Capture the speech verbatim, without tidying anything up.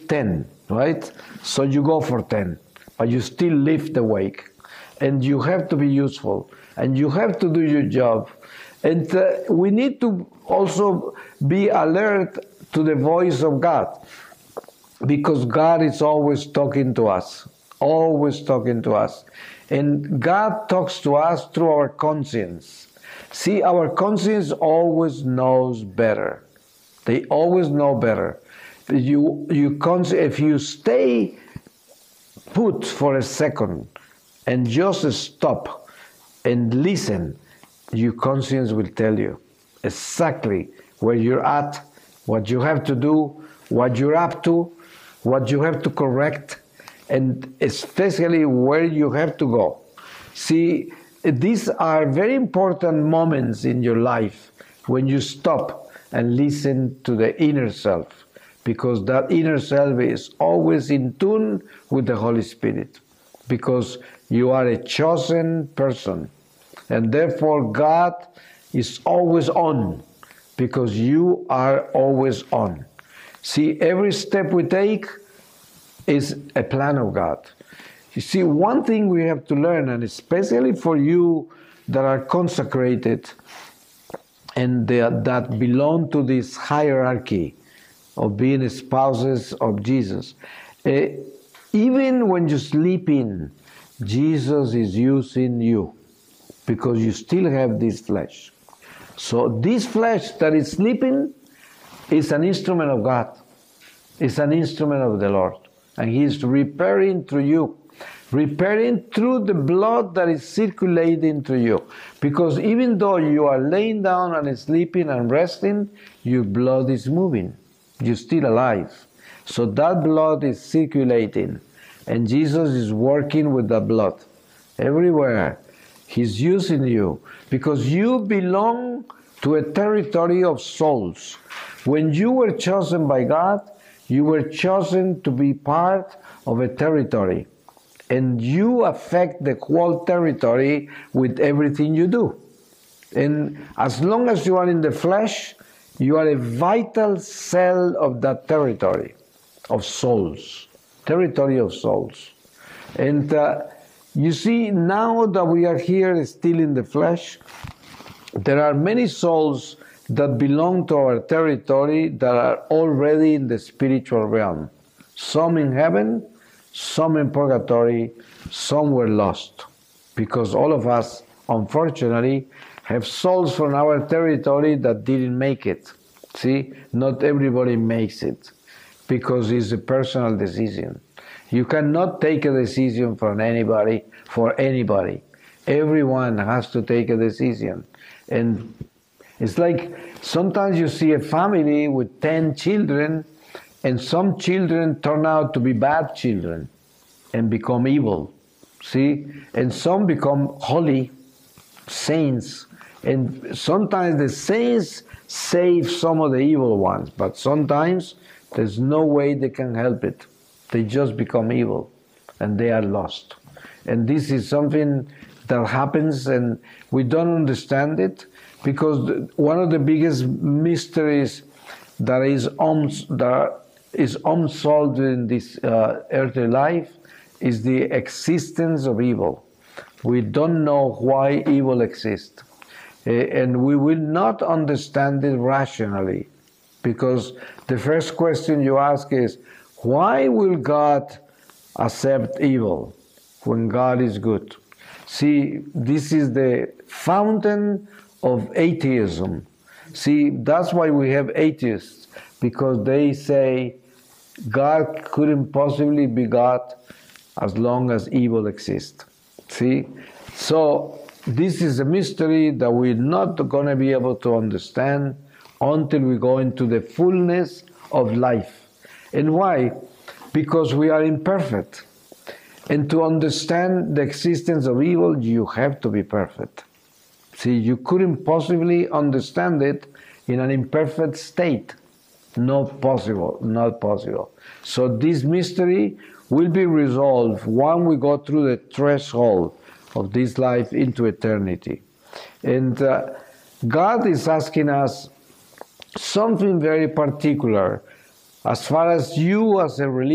ten, right? So you go for ten, but you still lift awake. And you have to be useful, and you have to do your job. And uh, we need to also be alert to the voice of God, because God is always talking to us, always talking to us. And God talks to us through our conscience. See, our conscience always knows better. They always know better. You, you if you stay put for a second and just stop and listen, your conscience will tell you exactly where you're at, what you have to do, what you're up to, what you have to correct, and especially where you have to go. See, these are very important moments in your life when you stop and listen to the inner self, because that inner self is always in tune with the Holy Spirit, because you are a chosen person, and therefore God is always on, because you are always on. See, every step we take is a plan of God. You see, one thing we have to learn, and especially for you that are consecrated and they, that belong to this hierarchy of being spouses of Jesus, uh, even when you sleep in, Jesus is using you, because you still have this flesh. So this flesh that is sleeping is an instrument of God. It's an instrument of the Lord. And He is repairing through you, repairing through the blood that is circulating through you. Because even though you are laying down and sleeping and resting, your blood is moving. You're still alive. So that blood is circulating. And Jesus is working with that blood everywhere. He's using you because you belong to a territory of souls. When you were chosen by God, you were chosen to be part of a territory. And you affect the whole territory with everything you do. And as long as you are in the flesh, you are a vital cell of that territory of souls. Territory of souls. And uh, you see, now that we are here still in the flesh, there are many souls that belong to our territory that are already in the spiritual realm. Some in heaven, some in purgatory, some were lost. Because all of us, unfortunately, have souls from our territory that didn't make it. See, not everybody makes it, because it's a personal decision. You cannot take a decision from anybody, for anybody. Everyone has to take a decision. And it's like sometimes you see a family with ten children, and some children turn out to be bad children and become evil. See? And some become holy saints. And sometimes the saints save some of the evil ones, but sometimes there's no way they can help it. They just become evil and they are lost. And this is something that happens and we don't understand it, because one of the biggest mysteries that is, um, that is unsolved in this uh, earthly life is the existence of evil. We don't know why evil exists. Uh, and we will not understand it rationally, because the first question you ask is, why will God accept evil when God is good? See, this is the fountain of atheism. See, that's why we have atheists, because they say God couldn't possibly be God as long as evil exists. See? So this is a mystery that we're not going to be able to understand until we go into the fullness of life. And why? Because we are imperfect. And to understand the existence of evil, you have to be perfect. See, you couldn't possibly understand it in an imperfect state. Not possible, not possible. So this mystery will be resolved when we go through the threshold of this life into eternity. And uh, God is asking us something very particular as far as you as a religious